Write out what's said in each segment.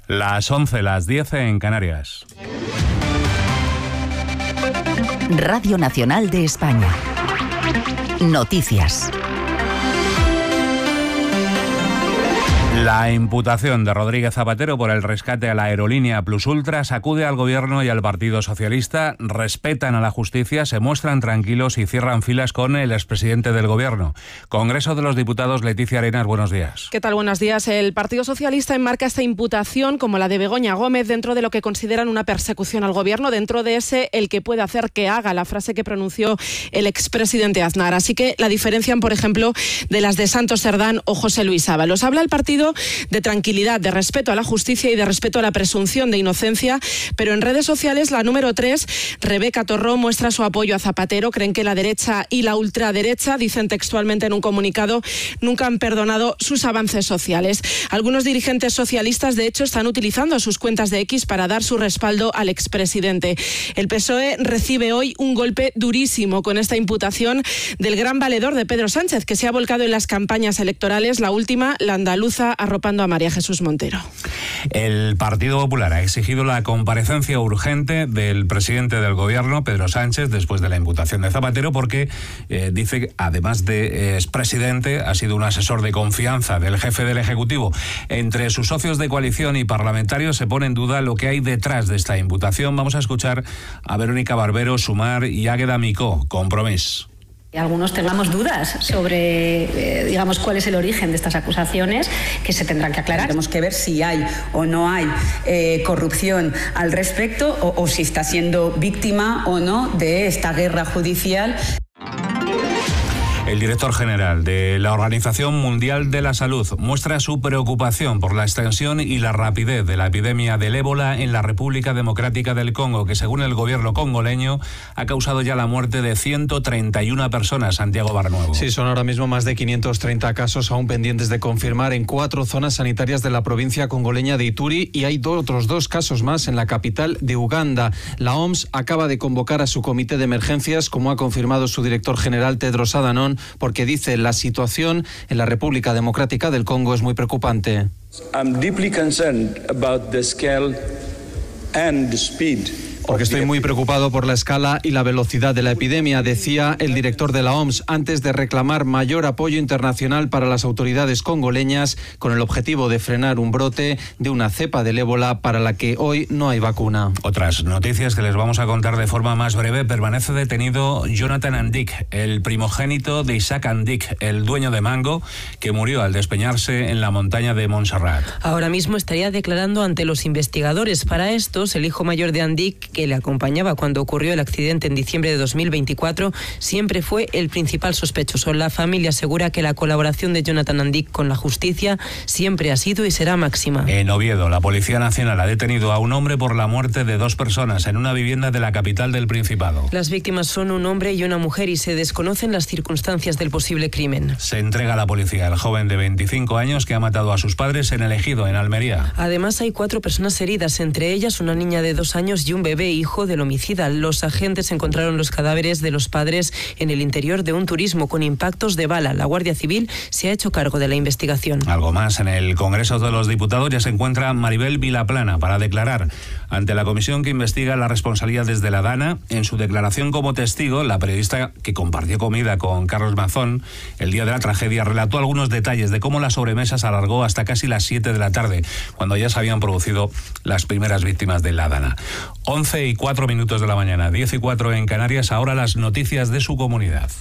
Las 11, las 10 en Canarias. Radio Nacional de España. Noticias. La imputación de Rodríguez Zapatero por el rescate a la aerolínea Plus Ultra sacude al Gobierno y al Partido Socialista. Respetan a la justicia, se muestran tranquilos y cierran filas con el expresidente del Gobierno. Congreso de los Diputados, Leticia Arenas, buenos días. ¿Qué tal? Buenos días. El Partido Socialista enmarca esta imputación, como la de Begoña Gómez, dentro de lo que consideran una persecución al Gobierno, dentro de ese el que puede hacer que haga, la frase que pronunció el expresidente Aznar. Así que la diferencian, por ejemplo, de las de Santos Serdán o José Luis Ábalos. Habla el partido de tranquilidad, de respeto a la justicia y de respeto a la presunción de inocencia, pero en redes sociales la número 3, Rebeca Torró, muestra su apoyo a Zapatero. Creen que la derecha y la ultraderecha, dicen textualmente en un comunicado, nunca han perdonado sus avances sociales. Algunos dirigentes socialistas, de hecho, están utilizando sus cuentas de X para dar su respaldo al expresidente. El PSOE recibe hoy un golpe durísimo con esta imputación del gran valedor de Pedro Sánchez, que se ha volcado en las campañas electorales, la última, la andaluza, arropando a María Jesús Montero. El Partido Popular ha exigido la comparecencia urgente del presidente del Gobierno, Pedro Sánchez, después de la imputación de Zapatero, porque dice que, además de expresidente, ha sido un asesor de confianza del jefe del Ejecutivo. Entre sus socios de coalición y parlamentarios se pone en duda lo que hay detrás de esta imputación. Vamos a escuchar a Verónica Barbero, Sumar y Águeda Micó, Compromís. Algunos tengamos dudas sobre, digamos, cuál es el origen de estas acusaciones, que se tendrán que aclarar. Tenemos que ver si hay o no hay corrupción al respecto o si está siendo víctima o no de esta guerra judicial. El director general de la Organización Mundial de la Salud muestra su preocupación por la extensión y la rapidez de la epidemia del ébola en la República Democrática del Congo, que según el gobierno congoleño ha causado ya la muerte de 131 personas. Santiago Barnuevo. Sí, son ahora mismo más de 530 casos aún pendientes de confirmar en 4 zonas sanitarias de la provincia congoleña de Ituri, y hay otros 2 casos más en la capital de Uganda. La OMS acaba de convocar a su comité de emergencias, como ha confirmado su director general Tedros Adhanom, porque dice la situación en la República Democrática del Congo es muy preocupante. I'm deeply concerned about the scale and the speed. Porque estoy muy preocupado por la escala y la velocidad de la epidemia, decía el director de la OMS, antes de reclamar mayor apoyo internacional para las autoridades congoleñas, con el objetivo de frenar un brote de una cepa del ébola para la que hoy no hay vacuna. Otras noticias que les vamos a contar de forma más breve. Permanece detenido Jonathan Andic, el primogénito de Isaac Andic, el dueño de Mango, que murió al despeñarse en la montaña de Montserrat. Ahora mismo estaría declarando ante los investigadores. Para estos, el hijo mayor de Andic, que le acompañaba cuando ocurrió el accidente en diciembre de 2024, siempre fue el principal sospechoso. La familia asegura que la colaboración de Jonathan Andic con la justicia siempre ha sido y será máxima. En Oviedo, la Policía Nacional ha detenido a un hombre por la muerte de 2 personas en una vivienda de la capital del Principado. Las víctimas son un hombre y una mujer y se desconocen las circunstancias del posible crimen. Se entrega a la policía el joven de 25 años que ha matado a sus padres en El Ejido, en Almería. Además, hay 4 personas heridas, entre ellas una niña de 2 años y un bebé hijo del homicida. Los agentes encontraron los cadáveres de los padres en el interior de un turismo con impactos de bala. La Guardia Civil se ha hecho cargo de la investigación. Algo más. En el Congreso de los Diputados ya se encuentra Maribel Vilaplana para declarar ante la comisión que investiga las responsabilidades de la Dana. En su declaración como testigo, la periodista que compartió comida con Carlos Mazón el día de la tragedia relató algunos detalles de cómo la sobremesa se alargó hasta casi las 7 de la tarde, cuando ya se habían producido las primeras víctimas de la Dana. 11:04 de la mañana, 10:04 en Canarias. Ahora las noticias de su comunidad.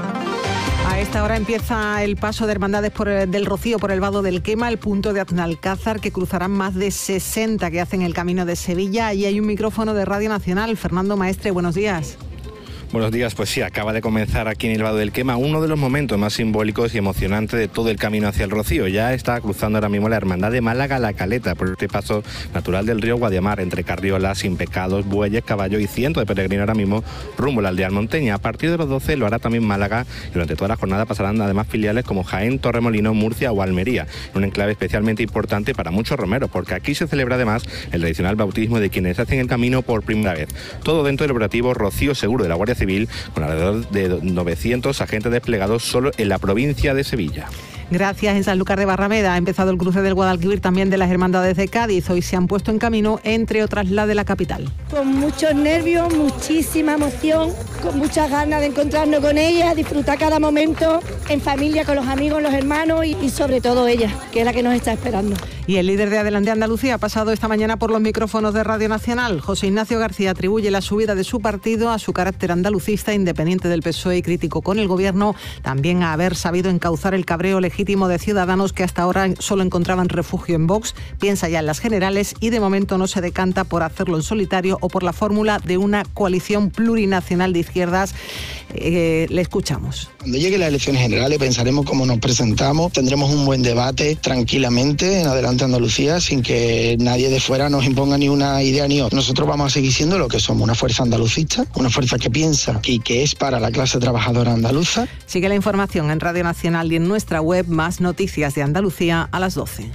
A esta hora empieza el paso de Hermandades del Rocío por el Vado del Quema, el punto de Aznalcázar, que cruzarán más de 60 que hacen el camino de Sevilla. Allí hay un micrófono de Radio Nacional. Fernando Maestre, buenos días. Buenos días, pues sí, acaba de comenzar aquí en el Vado del Quema uno de los momentos más simbólicos y emocionantes de todo el camino hacia el Rocío. Ya está cruzando ahora mismo la Hermandad de Málaga-La Caleta por este paso natural del río Guadiamar, entre carriolas, sin pecados, bueyes, caballos y cientos de peregrinos ahora mismo rumbo a la aldea almonteña. A partir de las 12 lo hará también Málaga y durante toda la jornada pasarán además filiales como Jaén, Torremolinos, Murcia o Almería, un enclave especialmente importante para muchos romeros, porque aquí se celebra además el tradicional bautismo de quienes hacen el camino por primera vez. Todo dentro del operativo Rocío Seguro de la Guardia Civil, con alrededor de 900 agentes desplegados solo en la provincia de Sevilla. Gracias. En Sanlúcar de Barrameda ha empezado el cruce del Guadalquivir, también de las Hermandades de Cádiz. Hoy se han puesto en camino, entre otras, la de la capital. Con muchos nervios, muchísima emoción, con muchas ganas de encontrarnos con ella, disfrutar cada momento en familia, con los amigos, los hermanos y sobre todo ella, que es la que nos está esperando. Y el líder de Adelante Andalucía ha pasado esta mañana por los micrófonos de Radio Nacional. José Ignacio García atribuye la subida de su partido a su carácter andalucista, independiente del PSOE y crítico con el gobierno, también a haber sabido encauzar el cabreo legítimo de ciudadanos que hasta ahora solo encontraban refugio en Vox. Piensa ya en las generales y de momento no se decanta por hacerlo en solitario o por la fórmula de una coalición plurinacional de izquierdas. Le escuchamos. Cuando lleguen las elecciones generales pensaremos cómo nos presentamos, tendremos un buen debate tranquilamente en Adelante Andalucía sin que nadie de fuera nos imponga ni una idea ni otra. Nosotros vamos a seguir siendo lo que somos, una fuerza andalucista, una fuerza que piensa y que es para la clase trabajadora andaluza. Sigue la información en Radio Nacional y en nuestra web. Más noticias de Andalucía a las 12.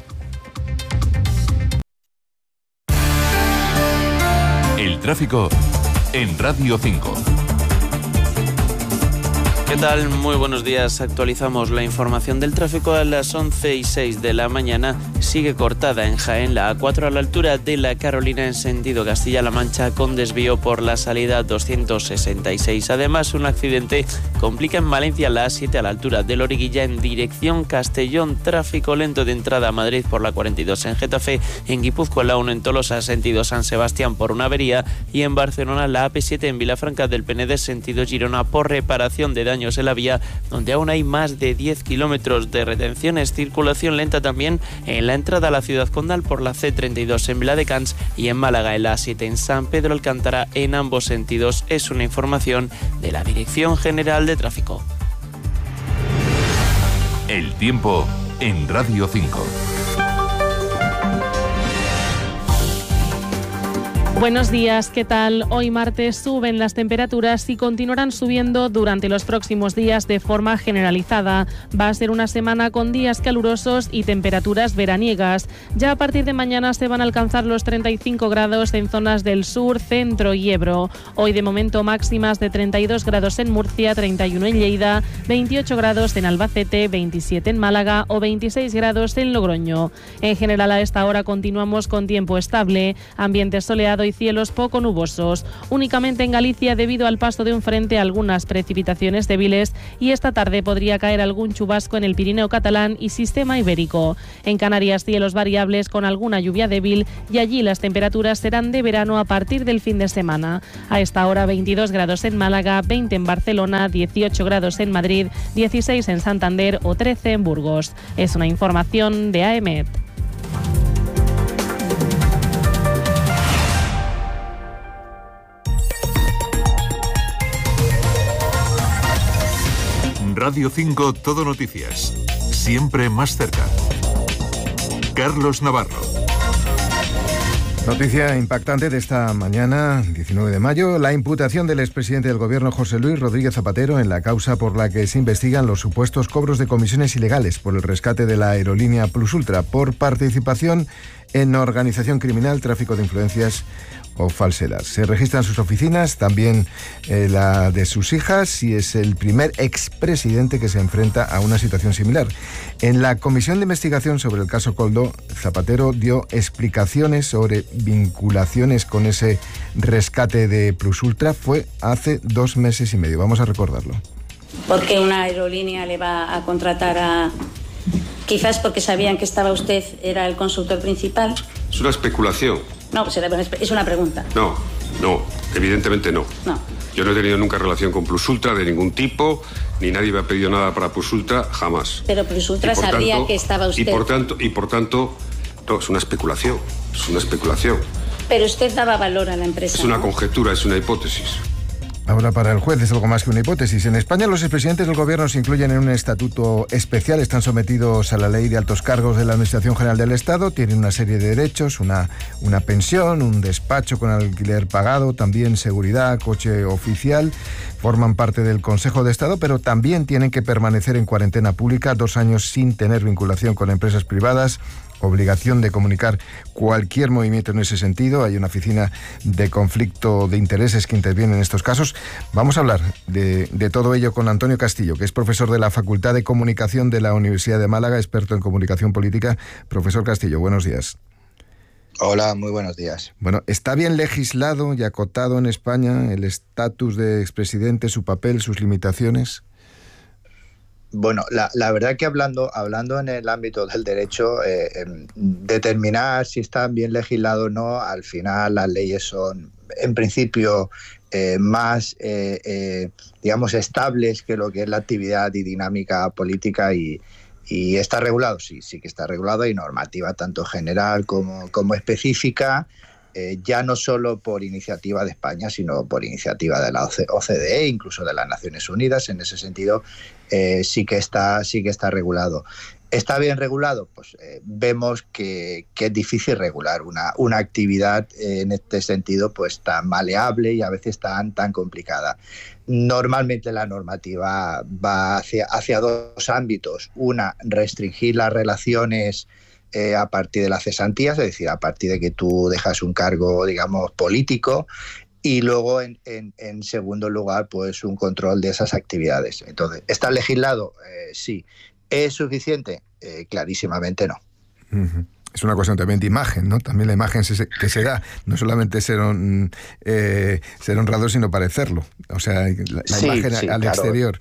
El tráfico en Radio 5. ¿Qué tal? Muy buenos días. Actualizamos la información del tráfico a las 11:06 de la mañana. Sigue cortada en Jaén la A4 a la altura de la Carolina en sentido Castilla-La Mancha con desvío por la salida 266. Además, un accidente complica en Valencia la A7 a la altura de Loriguilla en dirección Castellón. Tráfico lento de entrada a Madrid por la 42 en Getafe. En Guipúzcoa la 1 en Tolosa sentido San Sebastián por una avería. Y en Barcelona la AP7 en Vilafranca del Penedès sentido Girona por reparación de daños en la vía, donde aún hay más de 10 kilómetros de retenciones. Circulación lenta también en la entrada a la ciudad condal por la C32 en Viladecans y en Málaga en la A7 en San Pedro Alcántara en ambos sentidos. Es una información de la Dirección General de Tráfico. El tiempo en Radio 5. Buenos días, ¿qué tal? Hoy martes suben las temperaturas y continuarán subiendo durante los próximos días de forma generalizada. Va a ser una semana con días calurosos y temperaturas veraniegas. Ya a partir de mañana se van a alcanzar los 35 grados en zonas del sur, centro y Ebro. Hoy de momento máximas de 32 grados en Murcia, 31 en Lleida, 28 grados en Albacete, 27 en Málaga o 26 grados en Logroño. En general a esta hora continuamos con tiempo estable, ambiente soleado y cielos poco nubosos. Únicamente en Galicia, debido al paso de un frente, algunas precipitaciones débiles y esta tarde podría caer algún chubasco en el Pirineo catalán y sistema ibérico. En Canarias, cielos variables con alguna lluvia débil y allí las temperaturas serán de verano a partir del fin de semana. A esta hora 22 grados en Málaga, 20 en Barcelona, 18 grados en Madrid, 16 en Santander o 13 en Burgos. Es una información de AEMET. Radio 5 Todo Noticias. Siempre más cerca. Carlos Navarro. Noticia impactante de esta mañana, 19 de mayo, la imputación del expresidente del Gobierno, José Luis Rodríguez Zapatero, en la causa por la que se investigan los supuestos cobros de comisiones ilegales por el rescate de la aerolínea Plus Ultra, por participación en organización criminal, tráfico de influencias o falsedad. Se registran sus oficinas, también la de sus hijas, y es el primer expresidente que se enfrenta a una situación similar. En la comisión de investigación sobre el caso Koldo, Zapatero dio explicaciones sobre vinculaciones con ese rescate de Plus Ultra. Fue hace 2 meses y medio. Vamos a recordarlo. ¿Por qué una aerolínea le va a contratar a...? Quizás porque sabían que era el consultor principal. Es una especulación. No, pues es una pregunta. No, evidentemente no. No. Yo no he tenido nunca relación con Plus Ultra de ningún tipo, ni nadie me ha pedido nada para Plus Ultra, jamás. Pero Plus Ultra sabía que estaba usted. Y por tanto, no, es una especulación. Pero usted daba valor a la empresa. Es una conjetura, es una hipótesis. Ahora, para el juez es algo más que una hipótesis. En España, los expresidentes del Gobierno se incluyen en un estatuto especial, están sometidos a la ley de altos cargos de la Administración General del Estado, tienen una serie de derechos, una pensión, un despacho con alquiler pagado, también seguridad, coche oficial, forman parte del Consejo de Estado, pero también tienen que permanecer en cuarentena pública 2 años sin tener vinculación con empresas privadas obligación de comunicar cualquier movimiento en ese sentido. Hay una oficina de conflicto de intereses que interviene en estos casos. Vamos a hablar de todo ello con Antonio Castillo, que es profesor de la Facultad de Comunicación de la Universidad de Málaga, experto en comunicación política. Profesor Castillo, buenos días. Hola, muy buenos días. Bueno, ¿está bien legislado y acotado en España el estatus de expresidente, su papel, sus limitaciones? Bueno, la verdad que hablando en el ámbito del derecho, determinar si están bien legislados o no, al final las leyes son, en principio, más, digamos, estables que lo que es la actividad y dinámica política y está regulado, sí que está regulado. Hay normativa tanto general como específica, ya no solo por iniciativa de España, sino por iniciativa de la OCDE, incluso de las Naciones Unidas. En ese sentido, sí que está regulado. ¿Está bien regulado? Pues vemos que es difícil regular una actividad en este sentido pues tan maleable y a veces tan complicada. Normalmente la normativa va hacia dos ámbitos. Una, restringir las relaciones a partir de las cesantías, es decir, a partir de que tú dejas un cargo, digamos, político, y luego, en segundo lugar, pues un control de esas actividades. Entonces, ¿está legislado? Sí. ¿Es suficiente? Clarísimamente no. Uh-huh. Es una cuestión también de imagen, ¿no? También la imagen que se da, no solamente ser honrado, sino parecerlo. O sea, la imagen al exterior.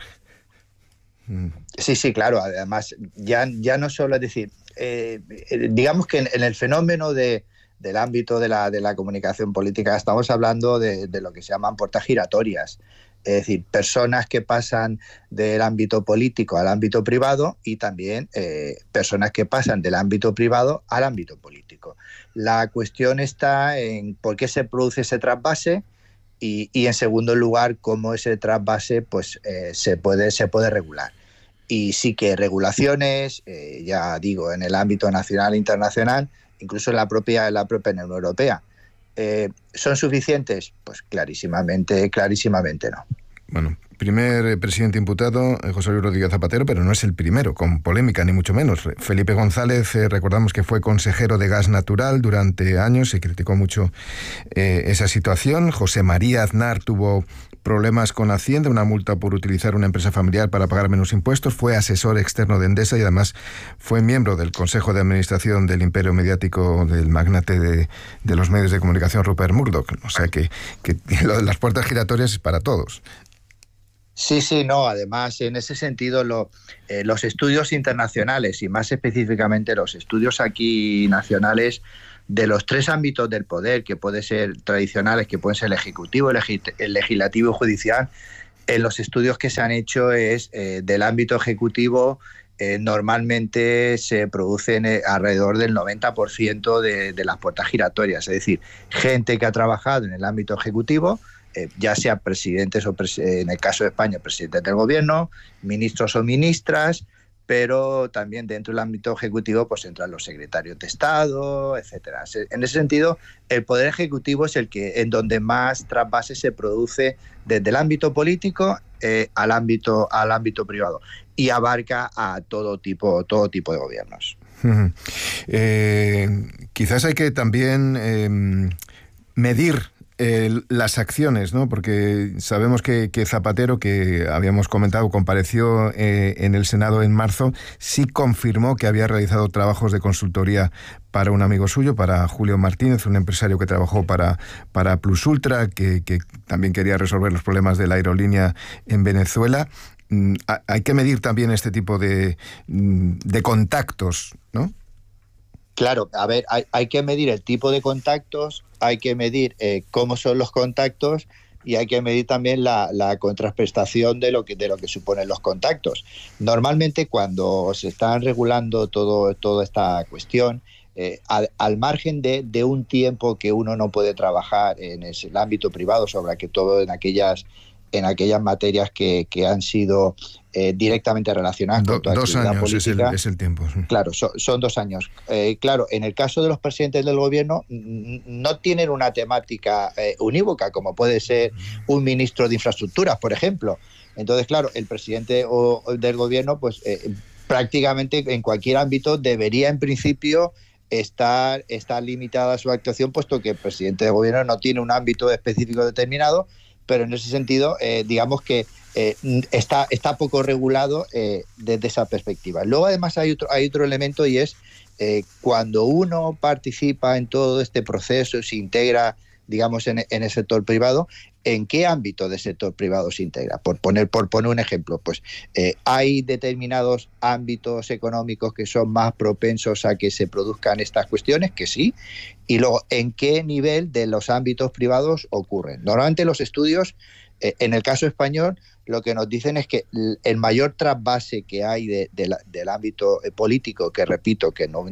Sí, claro. Además, ya no solo, es decir, digamos que en el fenómeno del ámbito de la comunicación política estamos hablando de lo que se llaman puertas giratorias. Es decir, personas que pasan del ámbito político al ámbito privado y también personas que pasan del ámbito privado al ámbito político. La cuestión está en por qué se produce ese trasvase y en segundo lugar, cómo ese trasvase pues, se puede regular. Y sí que regulaciones, ya digo, en el ámbito nacional e internacional, incluso en la propia Unión Europea. ¿Son suficientes? Pues clarísimamente no. Bueno, primer presidente imputado, José Luis Rodríguez Zapatero, pero no es el primero, con polémica, ni mucho menos. Felipe González, recordamos que fue consejero de Gas Natural durante años, se criticó mucho esa situación. José María Aznar tuvo problemas con Hacienda, una multa por utilizar una empresa familiar para pagar menos impuestos, fue asesor externo de Endesa y además fue miembro del Consejo de Administración del imperio mediático del magnate de los medios de comunicación Rupert Murdoch. O sea que lo de las puertas giratorias es para todos. Sí, no. Además, en ese sentido, los estudios internacionales y más específicamente los estudios aquí nacionales de los tres ámbitos del poder que pueden ser tradicionales, que pueden ser el ejecutivo, el legislativo y judicial, en los estudios que se han hecho es del ámbito ejecutivo. Normalmente se producen alrededor del 90% de las puertas giratorias, es decir, gente que ha trabajado en el ámbito ejecutivo, ya sea presidentes o en el caso de España, presidentes del gobierno, ministros o ministras, pero también dentro del ámbito ejecutivo pues entran los secretarios de Estado, etcétera. En ese sentido, el poder ejecutivo es en donde más trasvase se produce desde el ámbito político al ámbito privado y abarca a todo tipo de gobiernos. Quizás hay que también medir las acciones, ¿no? Porque sabemos que Zapatero, que habíamos comentado, compareció en el Senado en marzo, sí confirmó que había realizado trabajos de consultoría para un amigo suyo, para Julio Martínez, un empresario que trabajó para Plus Ultra, que también quería resolver los problemas de la aerolínea en Venezuela. Hay que medir también este tipo de contactos, ¿no? Claro, a ver, hay que medir el tipo de contactos, hay que medir cómo son los contactos y hay que medir también la contraprestación de lo que suponen los contactos. Normalmente cuando se están regulando toda esta cuestión, al margen de un tiempo que uno no puede trabajar en el ámbito privado, sobre todo en aquellas materias que han sido directamente relacionadas con tu actividad política. 2 años es el tiempo. Sí. Claro, son 2 años. Claro, en el caso de los presidentes del gobierno no tienen una temática unívoca, como puede ser un ministro de Infraestructuras, por ejemplo. Entonces, claro, el presidente del gobierno, pues prácticamente en cualquier ámbito debería, en principio, está limitada su actuación, puesto que el presidente de gobierno no tiene un ámbito específico determinado, pero en ese sentido, digamos que está poco regulado desde esa perspectiva. Luego, además, hay otro elemento, y es cuando uno participa en todo este proceso, se integra, digamos, en el sector privado, ¿en qué ámbito del sector privado se integra? Por poner un ejemplo, pues hay determinados ámbitos económicos que son más propensos a que se produzcan estas cuestiones, que sí, y luego, ¿en qué nivel de los ámbitos privados ocurren? Normalmente los estudios, en el caso español, lo que nos dicen es que el mayor trasvase que hay del ámbito político, que repito, que en un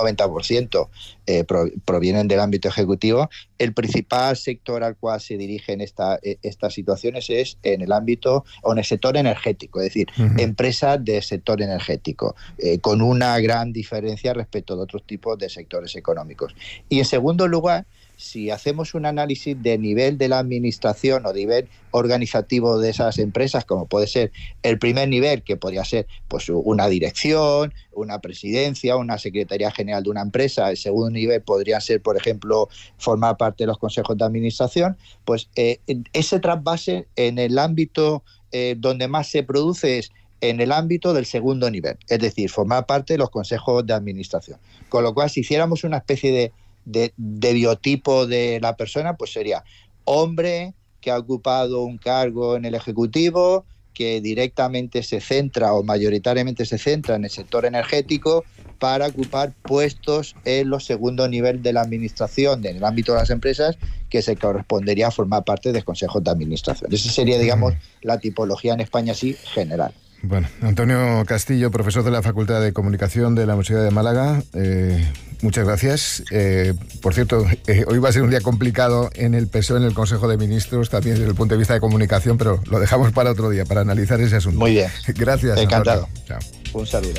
90% provienen del ámbito ejecutivo, el principal sector al cual se dirigen estas situaciones es en el ámbito o en el sector energético, es decir, empresas del sector energético, con una gran diferencia respecto de otros tipos de sectores económicos. Y en segundo lugar, si hacemos un análisis de nivel de la administración o nivel organizativo de esas empresas, como puede ser el primer nivel, que podría ser pues una dirección, una presidencia, una secretaría general de una empresa, el segundo nivel podría ser, por ejemplo, formar parte de los consejos de administración, pues ese trasvase en el ámbito donde más se produce es en el ámbito del segundo nivel, es decir, formar parte de los consejos de administración. Con lo cual, si hiciéramos una especie de biotipo de la persona, pues sería hombre que ha ocupado un cargo en el Ejecutivo, que directamente se centra o mayoritariamente se centra en el sector energético para ocupar puestos en los segundos niveles de la administración, en el ámbito de las empresas, que se correspondería a formar parte de consejos de administración. Esa sería, digamos, la tipología en España así general. Bueno, Antonio Castillo, profesor de la Facultad de Comunicación de la Universidad de Málaga, muchas gracias. Por cierto, hoy va a ser un día complicado en el PSOE, en el Consejo de Ministros, también desde el punto de vista de comunicación, pero lo dejamos para otro día, para analizar ese asunto. Muy bien. Gracias. Encantado. Chao. Un saludo.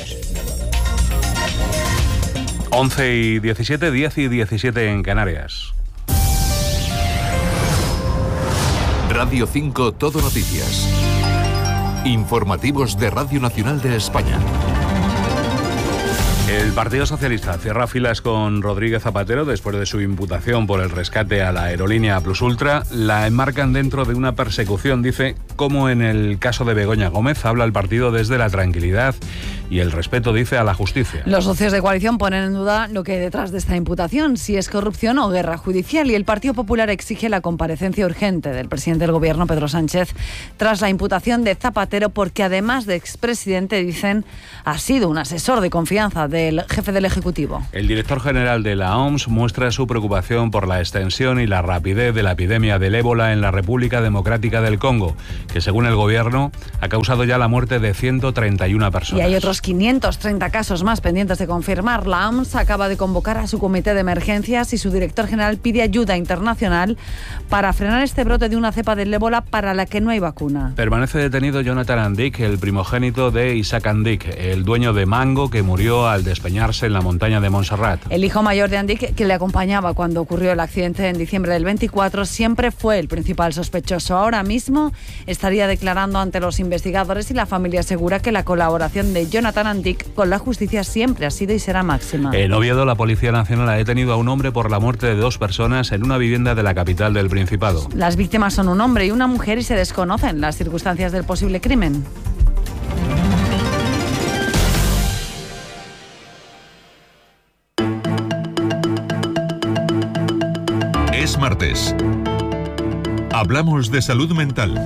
11:17, 10:17 en Canarias. Radio 5 Todo Noticias. Informativos de Radio Nacional de España. El Partido Socialista cierra filas con Rodríguez Zapatero después de su imputación por el rescate a la aerolínea Plus Ultra. La enmarcan dentro de una persecución, dice, como en el caso de Begoña Gómez. Habla el partido desde la tranquilidad y el respeto, dice, a la justicia. Los socios de coalición ponen en duda lo que hay detrás de esta imputación, si es corrupción o guerra judicial, y el Partido Popular exige la comparecencia urgente del presidente del Gobierno, Pedro Sánchez, tras la imputación de Zapatero, porque además de expresidente, dicen, ha sido un asesor de confianza del jefe del Ejecutivo. El director general de la OMS muestra su preocupación por la extensión y la rapidez de la epidemia del ébola en la República Democrática del Congo, que según el Gobierno ha causado ya la muerte de 131 personas. Y hay otros 530 casos más pendientes de confirmar. La OMS acaba de convocar a su comité de emergencias y su director general pide ayuda internacional para frenar este brote de una cepa del ébola para la que no hay vacuna. Permanece detenido Jonathan Andic, el primogénito de Isaac Andic, el dueño de Mango, que murió al despeñarse en la montaña de Montserrat. El hijo mayor de Andic, que le acompañaba cuando ocurrió el accidente en diciembre del 24, siempre fue el principal sospechoso. Ahora mismo estaría declarando ante los investigadores y la familia asegura que la colaboración de Jonathan Andic con la justicia siempre ha sido y será máxima. En Oviedo, la Policía Nacional ha detenido a un hombre por la muerte de 2 personas en una vivienda de la capital del Principado. Las víctimas son un hombre y una mujer y se desconocen las circunstancias del posible crimen. Es martes. Hablamos de salud mental.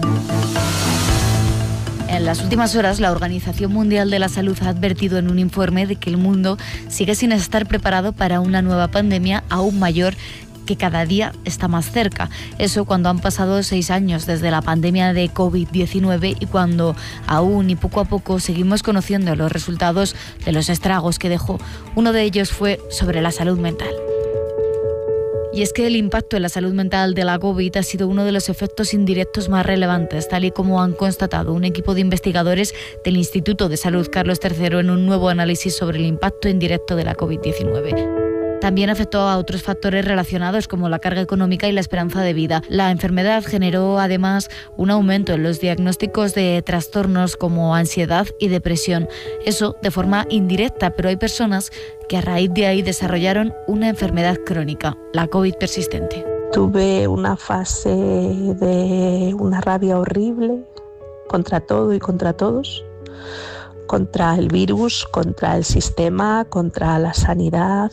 En las últimas horas, la Organización Mundial de la Salud ha advertido en un informe de que el mundo sigue sin estar preparado para una nueva pandemia aún mayor que cada día está más cerca. Eso cuando han pasado 6 años desde la pandemia de COVID-19 y cuando aún y poco a poco seguimos conociendo los resultados de los estragos que dejó. Uno de ellos fue sobre la salud mental. Y es que el impacto en la salud mental de la COVID ha sido uno de los efectos indirectos más relevantes, tal y como han constatado un equipo de investigadores del Instituto de Salud Carlos III en un nuevo análisis sobre el impacto indirecto de la COVID-19. También afectó a otros factores relacionados como la carga económica y la esperanza de vida. La enfermedad generó además un aumento en los diagnósticos de trastornos como ansiedad y depresión. Eso de forma indirecta, pero hay personas que a raíz de ahí desarrollaron una enfermedad crónica, la COVID persistente. Tuve una fase de una rabia horrible contra todo y contra todos, contra el virus, contra el sistema, contra la sanidad,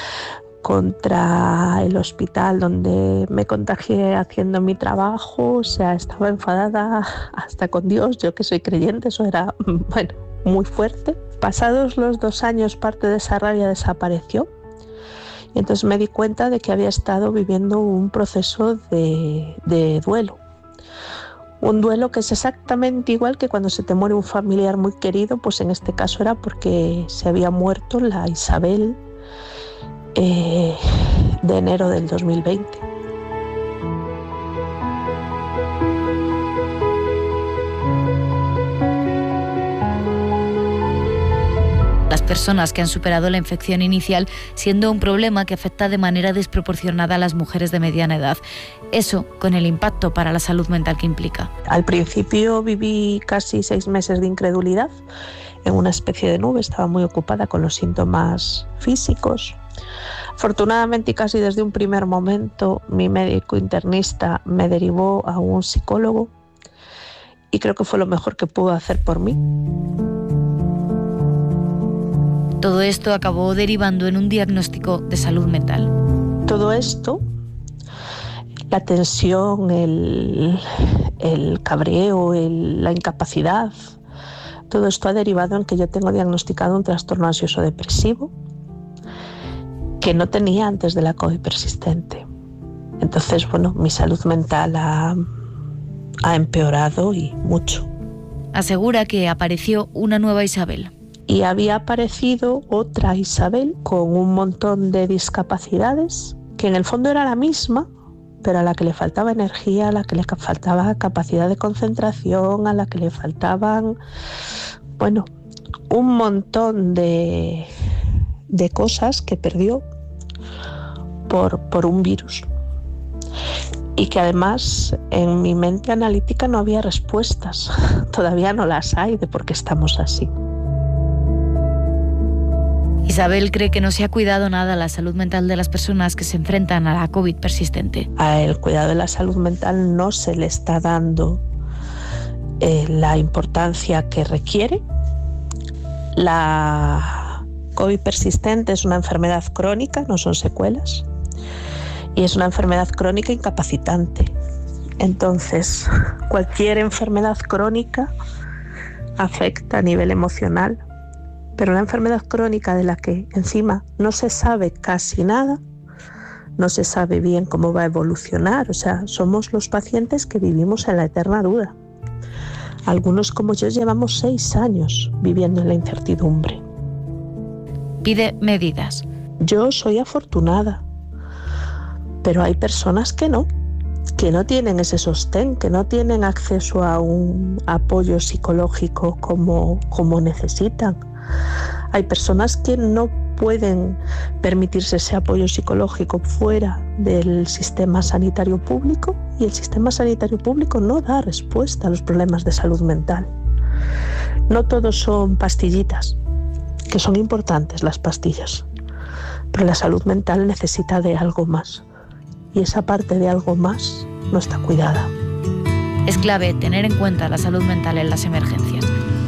contra el hospital donde me contagié haciendo mi trabajo. O sea, estaba enfadada hasta con Dios, yo que soy creyente, eso era, bueno, muy fuerte. Pasados los 2 años, parte de esa rabia desapareció. Y entonces me di cuenta de que había estado viviendo un proceso de duelo. Un duelo que es exactamente igual que cuando se te muere un familiar muy querido, pues en este caso era porque se había muerto la Isabel de enero del 2020. Las personas que han superado la infección inicial, siendo un problema que afecta de manera desproporcionada a las mujeres de mediana edad. Eso con el impacto para la salud mental que implica. Al principio viví casi 6 meses de incredulidad en una especie de nube, estaba muy ocupada con los síntomas físicos. Afortunadamente y casi desde un primer momento mi médico internista me derivó a un psicólogo y creo que fue lo mejor que pudo hacer por mí. Todo esto acabó derivando en un diagnóstico de salud mental. Todo esto, la tensión, el cabreo, la incapacidad, todo esto ha derivado en que yo tengo diagnosticado un trastorno ansioso depresivo que no tenía antes de la COVID persistente. Entonces, bueno, mi salud mental ha empeorado y mucho. Asegura que apareció una nueva Isabel. Y había aparecido otra Isabel con un montón de discapacidades, que en el fondo era la misma, pero a la que le faltaba energía, a la que le faltaba capacidad de concentración, a la que le faltaban, bueno, un montón de cosas que perdió por un virus. Y que además en mi mente analítica no había respuestas, todavía no las hay de por qué estamos así. Isabel cree que no se ha cuidado nada la salud mental de las personas que se enfrentan a la COVID persistente. El cuidado de la salud mental no se le está dando la importancia que requiere. La COVID persistente es una enfermedad crónica, no son secuelas, y es una enfermedad crónica incapacitante. Entonces, cualquier enfermedad crónica afecta a nivel emocional. Pero una enfermedad crónica de la que encima no se sabe casi nada, no se sabe bien cómo va a evolucionar, o sea, somos los pacientes que vivimos en la eterna duda. Algunos como yo llevamos 6 años viviendo en la incertidumbre. Pide medidas. Yo soy afortunada, pero hay personas que no tienen ese sostén, que no tienen acceso a un apoyo psicológico como necesitan. Hay personas que no pueden permitirse ese apoyo psicológico fuera del sistema sanitario público y el sistema sanitario público no da respuesta a los problemas de salud mental. No todos son pastillitas, que son importantes las pastillas, pero la salud mental necesita de algo más y esa parte de algo más no está cuidada. Es clave tener en cuenta la salud mental en las emergencias.